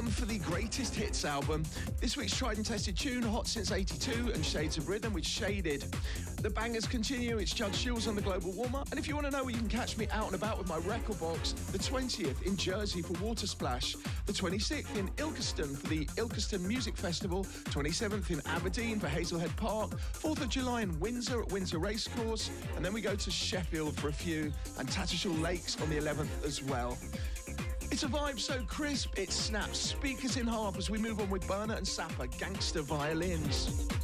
Time for the greatest hits album. This week's tried and tested tune, Hot Since 82 and Shades of Rhythm with Shaded. The bangers continue, it's Judge Shields on the Global Warmer. And if you want to know where you can catch me out and about with my record box, the 20th in Jersey for Water Splash, the 26th in Ilkeston for the Ilkeston Music Festival, 27th in Aberdeen for Hazelhead Park, 4th of July in Windsor at Windsor Racecourse, and then we go to Sheffield for a few, and Tattershall Lakes on the 11th as well. It's a vibe so crisp, it snaps speakers in half as we move on with Burner and Sapper, Gangster Violins.